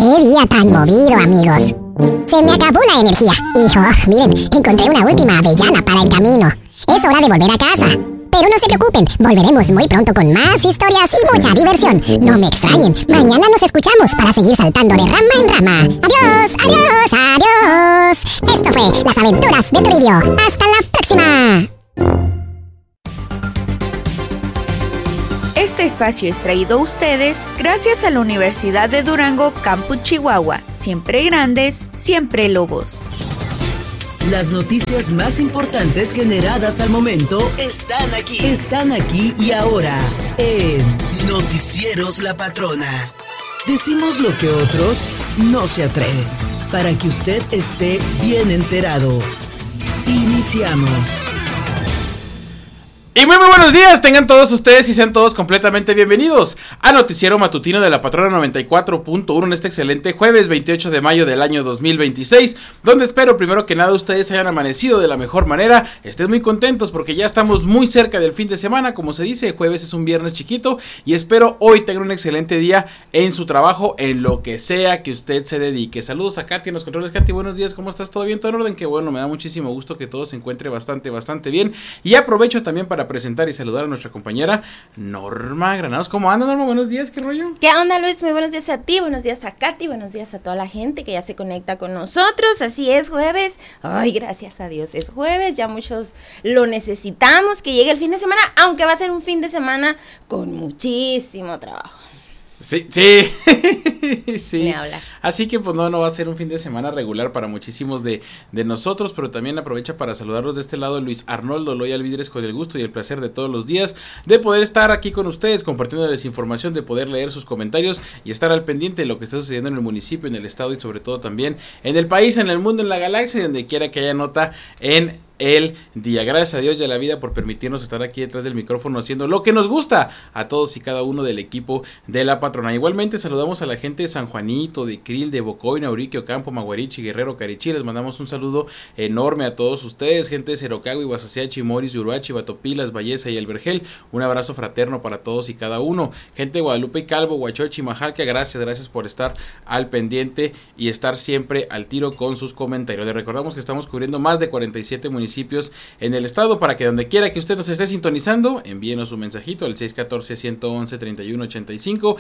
¡Qué día tan movido, amigos! Se me acabó la energía. Y, miren, encontré una última avellana para el camino. Es hora de volver a casa. Pero no se preocupen, volveremos muy pronto con más historias y mucha diversión. No me extrañen, mañana nos escuchamos para seguir saltando de rama en rama. ¡Adiós, adiós, adiós! Esto fue Las Aventuras de Toribio. ¡Hasta la próxima! Este espacio es traído a ustedes gracias a la Universidad de Durango, Campus Chihuahua. Siempre grandes, siempre lobos. Las noticias más importantes generadas al momento están aquí y ahora en Noticieros La Patrona. Decimos lo que otros no se atreven, para que usted esté bien enterado. Iniciamos. Y muy buenos días tengan todos ustedes y sean todos completamente bienvenidos a Noticiero Matutino de La Patrona 94.1 en este excelente jueves 28 de mayo del año 2026, donde espero primero que nada ustedes hayan amanecido de la mejor manera, estén muy contentos porque ya estamos muy cerca del fin de semana, como se dice, jueves es un viernes chiquito y espero hoy tengan un excelente día en su trabajo, en lo que sea que usted se dedique. Saludos a Katy en los controles. Katy, buenos días, ¿cómo estás? ¿Todo bien? ¿Todo en orden? Que bueno, me da muchísimo gusto que todo se encuentre bastante bien y aprovecho también para presentar y saludar a nuestra compañera Norma Granados. ¿Cómo anda, Norma? Buenos días, ¿qué rollo? ¿Qué onda, Luis? Muy buenos días a ti, buenos días a Katy, buenos días a toda la gente que ya se conecta con nosotros. Así es, jueves. Ay, gracias a Dios, es jueves, ya muchos lo necesitamos, que llegue el fin de semana, aunque va a ser un fin de semana con muchísimo trabajo. Sí. Me habla. Así que pues no va a ser un fin de semana regular para muchísimos de nosotros, pero también aprovecha para saludarlos de este lado Luis Arnoldo Loya Alvidres, con el gusto y el placer de todos los días de poder estar aquí con ustedes, compartiéndoles información, de poder leer sus comentarios y estar al pendiente de lo que está sucediendo en el municipio, en el estado y sobre todo también en el país, en el mundo, en la galaxia y donde quiera que haya nota en el día. Gracias a Dios y a la vida por permitirnos estar aquí detrás del micrófono haciendo lo que nos gusta a todos y cada uno del equipo de La Patrona. Igualmente saludamos a la gente de San Juanito, de Krill, de Bocoina, Auriquio, Campo, Maguarichi, Guerrero, Carichí. Les mandamos un saludo enorme a todos ustedes, gente de Cerocagua, Guasaciachi, Moris, Uruachi, Batopilas, Valleza y El Vergel. Un abrazo fraterno para todos y cada uno. Gente de Guadalupe y Calvo, Huachochi, Majalca, gracias por estar al pendiente y estar siempre al tiro con sus comentarios. Les recordamos que estamos cubriendo más de 47 municipios en el estado, para que donde quiera que usted nos esté sintonizando, envíenos un mensajito al 614-111-3185,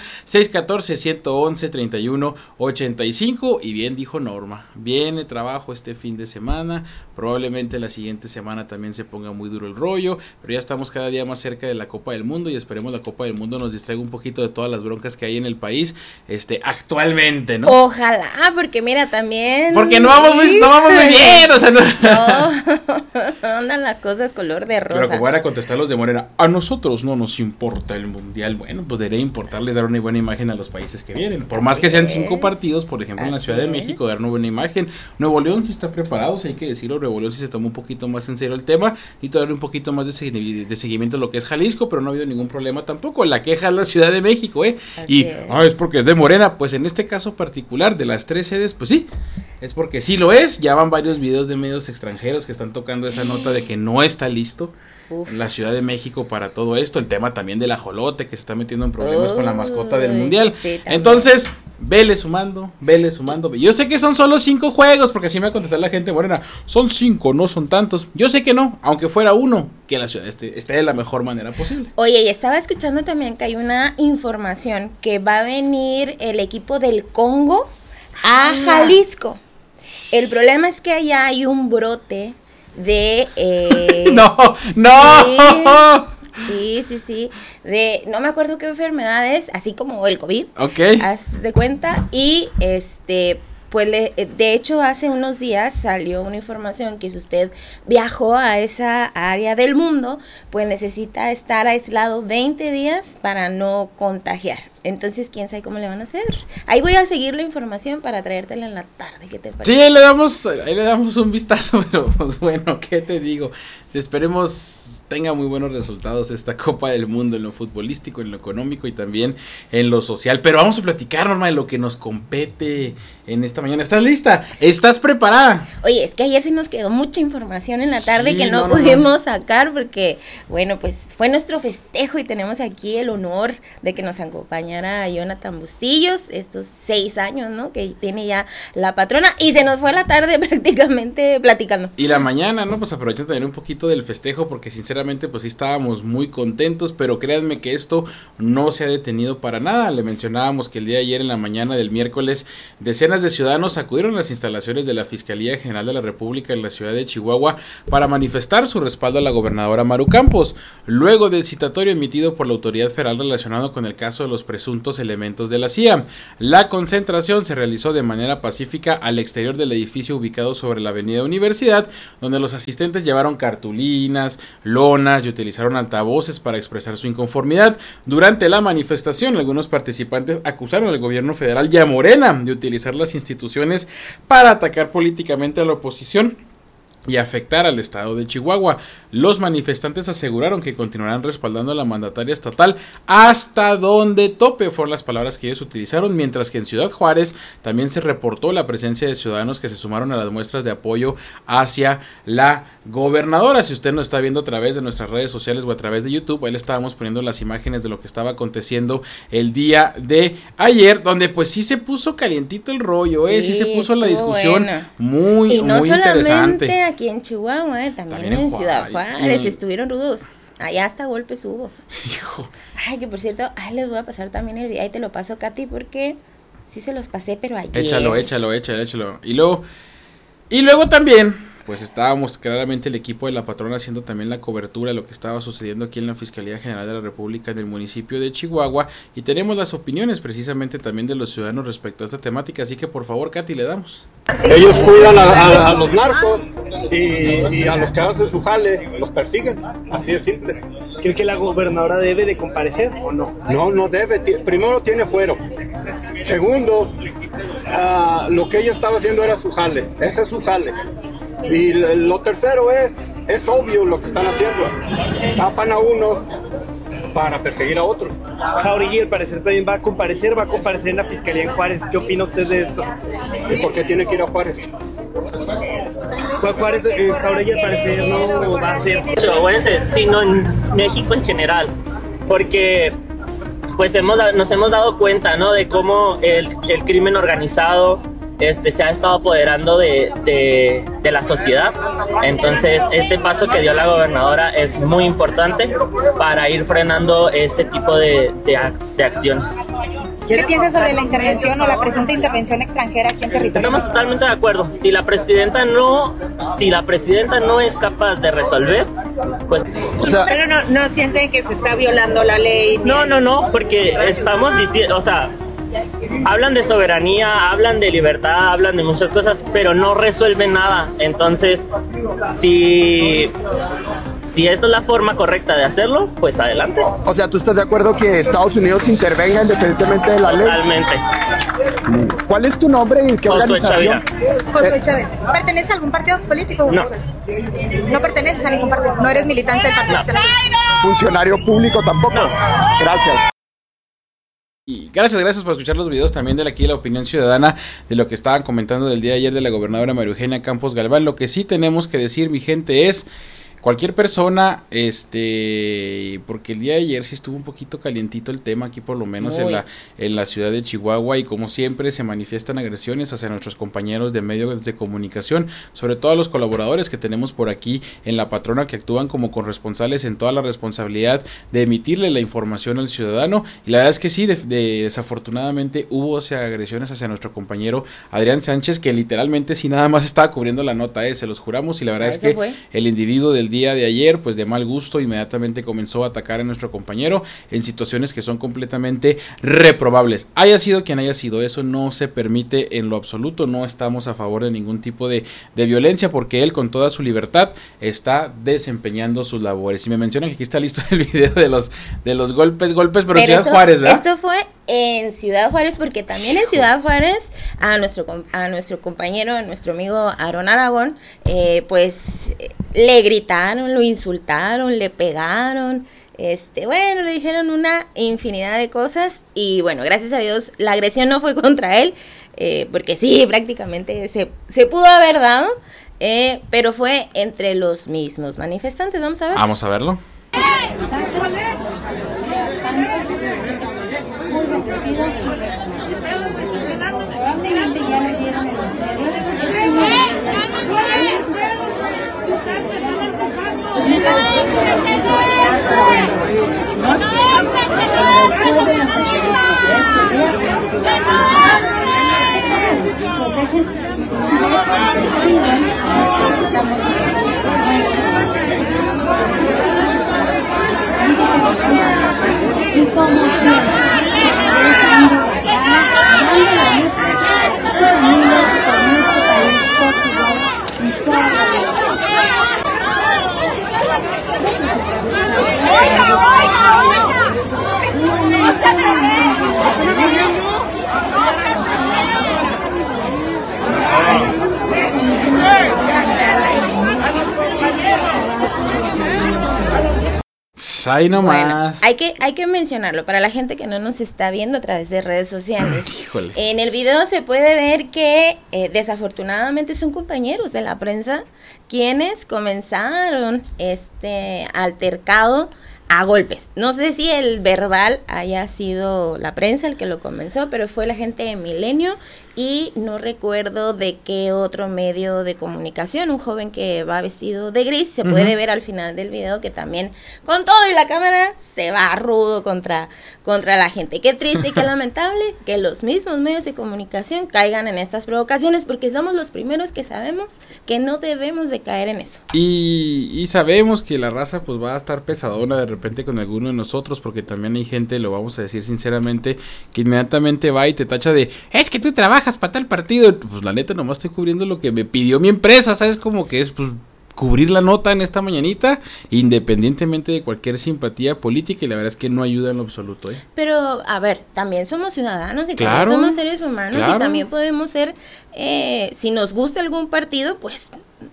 614-111-3185, y bien dijo Norma, viene trabajo este fin de semana, probablemente la siguiente semana también se ponga muy duro el rollo, pero ya estamos cada día más cerca de la Copa del Mundo y esperemos la Copa del Mundo nos distraiga un poquito de todas las broncas que hay en el país, actualmente, ¿no? Ojalá, porque mira, también... Porque no vamos muy bien, o sea, no... Andan las cosas color de rosa. Pero como van a contestar los de Morena, a nosotros no nos importa el mundial. Bueno, pues debería importarles dar una buena imagen a los países que vienen. Por más que sean 5 partidos, por ejemplo, en la Ciudad de México, dar una buena imagen. Nuevo León sí está preparado, hay que decirlo. Nuevo León sí se tomó un poquito más en serio el tema y todavía un poquito más de seguimiento a lo que es Jalisco, pero no ha habido ningún problema tampoco. La queja es la Ciudad de México, es porque es de Morena. Pues en este caso particular de las 3 sedes, pues sí, es porque sí lo es. Ya van varios videos de medios extranjeros que están tocando esa nota de que no está listo la Ciudad de México para todo esto. El tema también del ajolote que se está metiendo en problemas con la mascota del mundial. Sí, entonces, vele sumando. Yo sé que son solo 5 juegos, porque así me va a contestar la gente morena. Son 5, no son tantos. Yo sé que no, aunque fuera uno, que la ciudad esté de la mejor manera posible. Oye, y estaba escuchando también que hay una información que va a venir el equipo del Congo a Jalisco. El problema es que allá hay un brote de... ¡No! Sí, no me acuerdo qué enfermedad es, así como el COVID. Ok. Haz de cuenta, y pues de hecho hace unos días salió una información que si usted viajó a esa área del mundo, pues necesita estar aislado 20 días para no contagiar. Entonces, quién sabe cómo le van a hacer. Ahí voy a seguir la información para traértela en la tarde. ¿Qué te parece? Sí, ahí le damos un vistazo, pero pues bueno, ¿qué te digo? Esperemos tenga muy buenos resultados esta Copa del Mundo en lo futbolístico, en lo económico y también en lo social. Pero vamos a platicar, Norma, de lo que nos compete en esta mañana. ¿Estás lista? ¿Estás preparada? Oye, es que ayer se nos quedó mucha información en la tarde que no pudimos sacar porque, bueno, pues fue nuestro festejo y tenemos aquí el honor de que nos acompaña acompañara a Jonathan Bustillos, estos 6 años, ¿no? Que tiene ya la patrona, y se nos fue la tarde prácticamente platicando. Y la mañana, ¿no? Pues aprovechando también un poquito del festejo, porque sinceramente pues sí estábamos muy contentos, pero créanme que esto no se ha detenido para nada. Le mencionábamos que el día de ayer, en la mañana del miércoles, decenas de ciudadanos acudieron a las instalaciones de la Fiscalía General de la República en la ciudad de Chihuahua para manifestar su respaldo a la gobernadora Maru Campos, luego del citatorio emitido por la autoridad federal relacionado con el caso de los presuntos elementos de la CIA. La concentración se realizó de manera pacífica al exterior del edificio ubicado sobre la avenida Universidad, donde los asistentes llevaron cartulinas, lonas y utilizaron altavoces para expresar su inconformidad. Durante la manifestación, algunos participantes acusaron al gobierno federal y a Morena de utilizar las instituciones para atacar políticamente a la oposición y afectar al estado de Chihuahua. Los manifestantes aseguraron que continuarán respaldando a la mandataria estatal hasta donde tope, fueron las palabras que ellos utilizaron, mientras que en Ciudad Juárez también se reportó la presencia de ciudadanos que se sumaron a las muestras de apoyo hacia la gobernadora. Si usted nos está viendo a través de nuestras redes sociales o a través de YouTube, ahí le estábamos poniendo las imágenes de lo que estaba aconteciendo el día de ayer, donde pues sí se puso calientito el rollo, sí se puso la discusión muy, y no muy interesante interesante. Aquí en Chihuahua, también en Ciudad Juárez estuvieron rudos. Allá hasta golpes hubo. Hijo. Ay, que por cierto, les voy a pasar también el video. Ahí te lo paso, Katy, porque sí se los pasé, pero ayer. Échalo. Y luego también, pues estábamos claramente el equipo de la patrona haciendo también la cobertura de lo que estaba sucediendo aquí en la Fiscalía General de la República en el municipio de Chihuahua, y tenemos las opiniones precisamente también de los ciudadanos respecto a esta temática, así que por favor, Katy, le damos. Ellos cuidan a los narcos y a los que hacen su jale los persiguen, así de simple. ¿Cree que la gobernadora debe de comparecer o no? No debe, primero tiene fuero. Segundo, lo que ella estaba haciendo era su jale, ese es su jale. Y lo tercero es obvio lo que están haciendo, tapan a unos para perseguir a otros. Jauregui, al parecer también va a comparecer en la Fiscalía en Juárez. ¿Qué opina usted de esto? ¿Y por qué tiene que ir a Juárez? Juárez, Jauregui al parecer no va a ser. Chihuahuenses, sino en México en general, porque pues nos hemos dado cuenta, ¿no?, de cómo el crimen organizado se ha estado apoderando de la sociedad. Entonces este paso que dio la gobernadora es muy importante para ir frenando este tipo de acciones. ¿Qué piensas sobre la intervención o la presunta intervención extranjera aquí en territorio? Estamos totalmente de acuerdo. Si la presidenta no es capaz de resolver, pues... Pero no sienten que se está violando la ley. No, porque estamos diciendo, hablan de soberanía, hablan de libertad, hablan de muchas cosas, pero no resuelven nada. Entonces, si esta es la forma correcta de hacerlo, pues adelante. O sea, ¿tú estás de acuerdo que Estados Unidos intervenga independientemente de la ley? Totalmente. ¿Cuál es tu nombre y qué organización? Josué Chávez. ¿Perteneces a algún partido político? No. ¿No perteneces a ningún partido? ¿No eres militante del Partido Nacional? ¿Funcionario público tampoco? No. Gracias. Y gracias por escuchar los videos también de aquí la opinión ciudadana de lo que estaban comentando del día de ayer de la gobernadora María Eugenia Campos Galván. Lo que sí tenemos que decir, mi gente, es cualquier persona, porque el día de ayer sí estuvo un poquito calientito el tema aquí, por lo menos en la ciudad de Chihuahua, y como siempre se manifiestan agresiones hacia nuestros compañeros de medios de comunicación, sobre todo a los colaboradores que tenemos por aquí en la patrona, que actúan como corresponsales en toda la responsabilidad de emitirle la información al ciudadano. Y la verdad es que sí, desafortunadamente hubo agresiones hacia nuestro compañero Adrián Sánchez, que literalmente sí nada más estaba cubriendo la nota, se los juramos, y la verdad es que el individuo del día de ayer, pues de mal gusto, inmediatamente comenzó a atacar a nuestro compañero en situaciones que son completamente reprobables. Haya sido quien haya sido, eso no se permite en lo absoluto. No estamos a favor de ningún tipo de violencia, porque él con toda su libertad está desempeñando sus labores. Y me mencionan que aquí está listo el video de los golpes, pero en Ciudad Juárez, ¿verdad? Esto fue en Ciudad Juárez, porque también en Ciudad Juárez a nuestro compañero, a nuestro amigo Aarón Aragón, pues le gritaron, lo insultaron, le pegaron, le dijeron una infinidad de cosas, y bueno, gracias a Dios la agresión no fue contra él, porque sí, prácticamente se pudo haber dado, pero fue entre los mismos manifestantes. Vamos a ver. Vamos a verlo. Ahí nomás. Bueno, hay que mencionarlo para la gente que no nos está viendo a través de redes sociales. Híjole. En el video se puede ver que desafortunadamente son compañeros de la prensa quienes comenzaron este altercado a golpes. No sé si el verbal haya sido la prensa el que lo comenzó, pero fue la gente de Milenio y no recuerdo de qué otro medio de comunicación, un joven que va vestido de gris, se puede ver al final del video que también con todo y la cámara se va rudo contra la gente. Qué triste y qué lamentable que los mismos medios de comunicación caigan en estas provocaciones, porque somos los primeros que sabemos que no debemos de caer en eso. Y sabemos que la raza pues va a estar pesadona de repente con alguno de nosotros, porque también hay gente, lo vamos a decir sinceramente, que inmediatamente va y te tacha de, es que tú trabajas para tal partido. Pues la neta nomás estoy cubriendo lo que me pidió mi empresa, ¿sabes? Como que es pues cubrir la nota en esta mañanita, independientemente de cualquier simpatía política, y la verdad es que no ayuda en lo absoluto, ¿eh? Pero, a ver, también somos ciudadanos y claro, también somos seres humanos, claro, y también podemos ser, si nos gusta algún partido, pues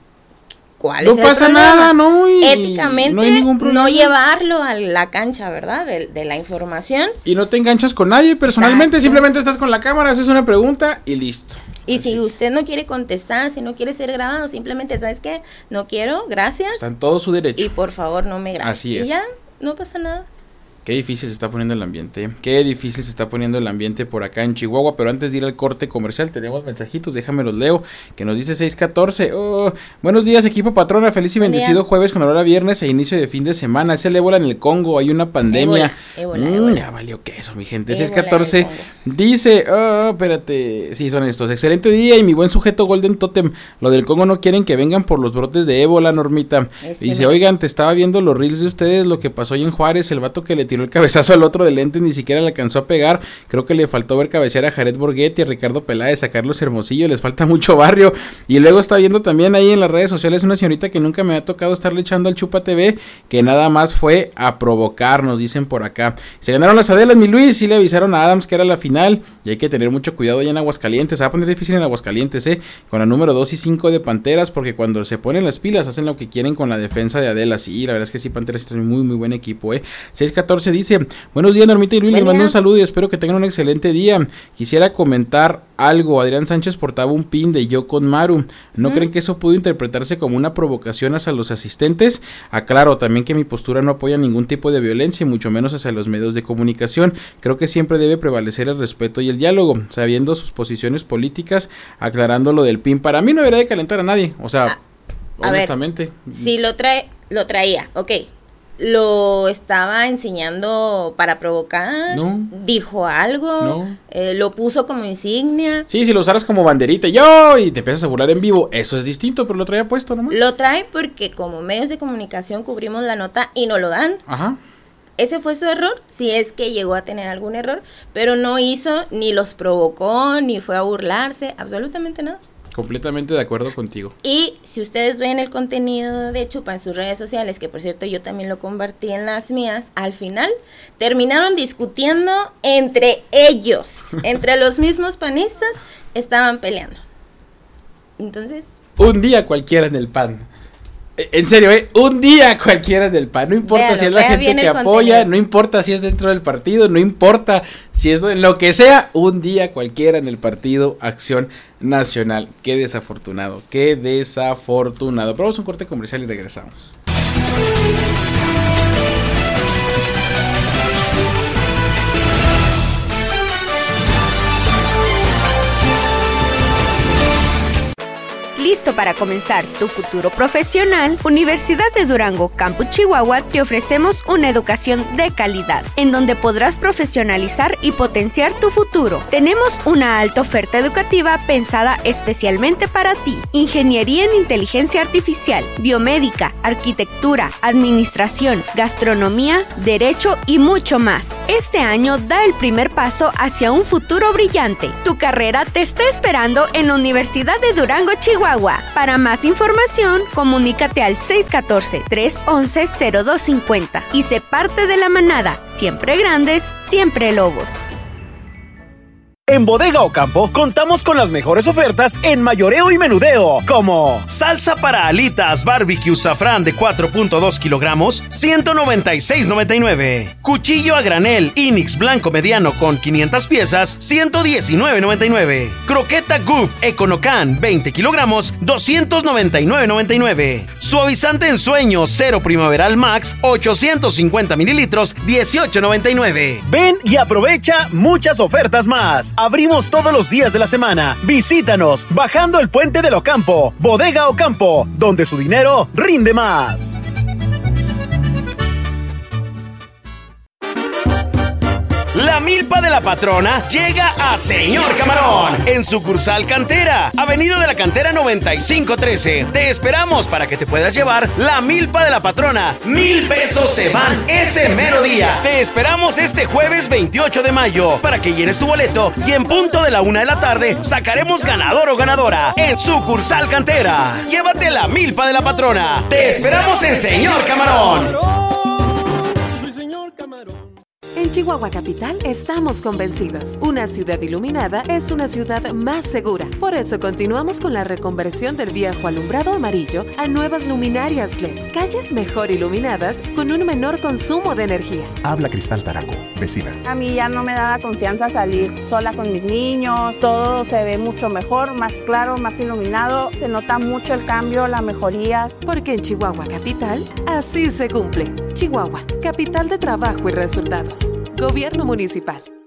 ¿cuál no es el pasa problema? nada, ¿no? Y éticamente no hay ningún problema. no llevarlo a la cancha, ¿verdad? De la información. Y no te enganchas con nadie personalmente. Exacto. Simplemente estás con la cámara, haces una pregunta y listo. Y así. Si usted no quiere contestar, si no quiere ser grabado, simplemente, ¿sabes qué? No quiero, gracias. Está en todo su derecho. Y por favor no me grabes. Así es. Y ya, no pasa nada. Qué difícil se está poniendo el ambiente, ¿eh? Qué difícil se está poniendo el ambiente por acá en Chihuahua. Pero antes de ir al corte comercial tenemos mensajitos, déjame los leo. Que nos dice 614. Oh, buenos días, equipo patrona, feliz y bendecido jueves con olor a viernes e inicio de fin de semana. Es el ébola en el Congo, hay una pandemia. Ébola. Ya valió queso, mi gente. 614 dice, espérate, sí, son estos. Excelente día y mi buen sujeto Golden Totem. Lo del Congo no quieren que vengan por los brotes de ébola, Normita. Dice, oigan, te estaba viendo los reels de ustedes, lo que pasó ahí en Juárez, el vato que le tiró el cabezazo al otro de lente ni siquiera le alcanzó a pegar. Creo que le faltó ver cabecear a Jared Borghetti, a Ricardo Peláez, a Carlos Hermosillo, les falta mucho barrio. Y luego está viendo también ahí en las redes sociales una señorita que nunca me ha tocado estarle echando al Chupa TV, que nada más fue a provocarnos, dicen por acá. Se ganaron las Adelas, mi Luis, sí le avisaron a Adams que era la final, y hay que tener mucho cuidado allá en Aguascalientes. Se va a poner difícil en Aguascalientes, con la número 2 y 5 de Panteras, porque cuando se ponen las pilas hacen lo que quieren con la defensa de Adelas. Sí, la verdad es que sí, Panteras es muy muy buen equipo, 614 dice, buenos días Normita y Luis, les mando un saludo y espero que tengan un excelente día. Quisiera comentar algo, Adrián Sánchez portaba un pin de Yo con Maru, ¿no creen que eso pudo interpretarse como una provocación hacia los asistentes? Aclaro también que mi postura no apoya ningún tipo de violencia y mucho menos hacia los medios de comunicación. Creo que siempre debe prevalecer el respeto y el diálogo, sabiendo sus posiciones políticas, aclarando lo del pin. Para mí no debería de calentar a nadie, o sea, honestamente. Ver, si lo traía, ok. Lo estaba enseñando para provocar, no, dijo algo, no, lo puso como insignia. Sí, si lo usaras como banderita y te empiezas a burlar en vivo, eso es distinto, pero lo traía puesto nomás. Lo trae porque como medios de comunicación cubrimos la nota y no lo dan. Ajá. Ese fue su error, si es que llegó a tener algún error, pero no hizo, ni los provocó, ni fue a burlarse, absolutamente nada. Completamente de acuerdo contigo. Y si ustedes ven el contenido de Chupa en sus redes sociales, que por cierto yo también lo compartí en las mías, al final terminaron discutiendo entre ellos, entre los mismos panistas, estaban peleando. Entonces... un día cualquiera en el PAN. En serio, un día cualquiera del PAN, no importa si es la gente que apoya, no importa si es dentro del partido, no importa si es lo que sea, un día cualquiera en el partido Acción Nacional. Qué desafortunado, qué desafortunado. Pero vamos a un corte comercial y regresamos. ¿Listo listo para comenzar tu futuro profesional, Universidad de Durango Campus Chihuahua te ofrecemos una educación de calidad, en donde podrás profesionalizar y potenciar tu futuro. Tenemos una alta oferta educativa pensada especialmente para ti. Ingeniería en Inteligencia Artificial, Biomédica, Arquitectura, Administración, Gastronomía, Derecho y mucho más. Este año da el primer paso hacia un futuro brillante. Tu carrera te está esperando en la Universidad de Durango, Chihuahua. Para más información, comunícate al 614-311-0250 y sé parte de la manada. Siempre grandes, siempre lobos. En Bodega Ocampo contamos con las mejores ofertas en mayoreo y menudeo, como salsa para alitas barbecue safrán de 4.2 kilogramos, $196.99. Cuchillo a granel Inix blanco mediano con 500 piezas, $119.99. Croqueta Goof Econocan 20 kilogramos, $299.99. Suavizante en sueño Cero Primaveral Max 850 mililitros, $18.99. Ven y aprovecha muchas ofertas más. Abrimos todos los días de la semana. Visítanos bajando el puente del Ocampo. Bodega Ocampo, donde su dinero rinde más. La milpa de la patrona llega a Señor Camarón en sucursal Cantera, Avenida de la Cantera 9513. Te esperamos para que te puedas llevar la milpa de la patrona. 1,000 pesos se van ese mero día. Te esperamos este jueves 28 de mayo para que llenes tu boleto y en punto de la 1 de la tarde sacaremos ganador o ganadora en sucursal Cantera. Llévate la milpa de la patrona. Te esperamos en Señor Camarón. En Chihuahua Capital estamos convencidos. Una ciudad iluminada es una ciudad más segura. Por eso continuamos con la reconversión del viejo alumbrado amarillo a nuevas luminarias LED. Calles mejor iluminadas con un menor consumo de energía. Habla Cristal Taraco, vecina. A mí ya no me daba confianza salir sola con mis niños. Todo se ve mucho mejor, más claro, más iluminado. Se nota mucho el cambio, la mejoría. Porque en Chihuahua Capital, así se cumple. Chihuahua, capital de trabajo y resultados. Gobierno Municipal.